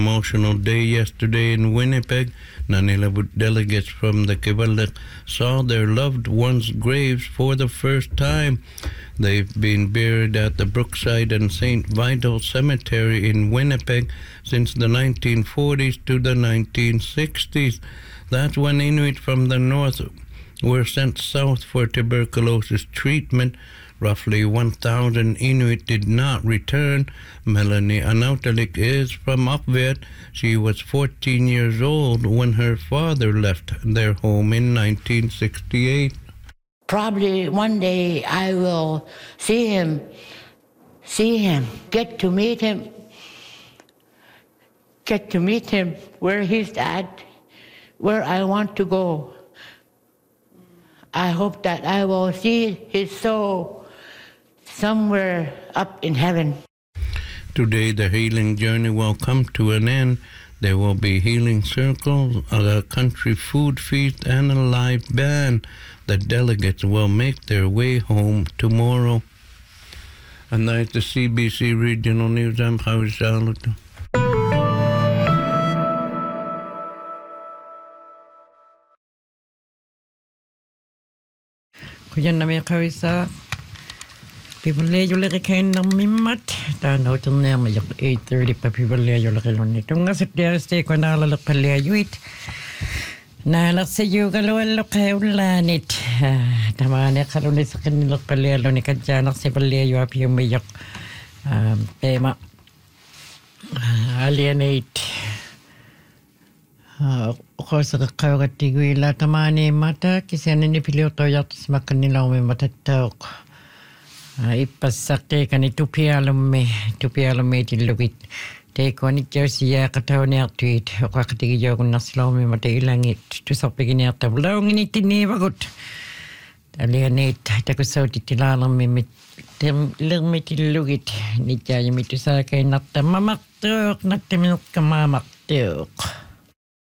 Emotional day yesterday in Winnipeg. Nanila delegates from the Kivalliq saw their loved ones' graves for the first time. They've been buried at the Brookside and St. Vital Cemetery in Winnipeg since the 1940s to the 1960s. That's when Inuit from the north were sent south for tuberculosis treatment. Roughly 1,000 Inuit did not return. Melanie Anautalik is from Upvet. She was 14 years old when her father left their home in 1968. Probably one day I will see him, get to meet him where he's at, where I want to go. I hope that I will see his soul somewhere up in heaven. Today the healing journey will come to an end. There will be healing circles, a country food feast, and a live band. The delegates will make their way home tomorrow. And that's the CBC Regional News. I'm Javi Saluto. Kuyan na may kawisa. Pipaleyo laki kayo ng mimat. Tanaw ito na mayak 8:30 pa pipaleyo laki lang nito. Nga sa Thursday ko nalalak paleyo it. Nalak sa iyo galawalo kayo lanit. Tama na kalunit sa kanilak paleyo ni kadyanak sa paleyo api yung mayak tema alienate. Ako sa kakaw katigwila tamani mata kasi ni piloto yatos makanilaw may matatok. Ipasake kan tupialum me tilugit. Te ko ni Jersey kataw ni tweet o kakatigiyo ko naslo me matailangit. Tu sa pigini at tablaw ni tinibagot. Alianit ta ko sa titilalam me lang me tilugit. Ni jaya mi tu sa kay natta mamaktok nakteminok ka mamaktok.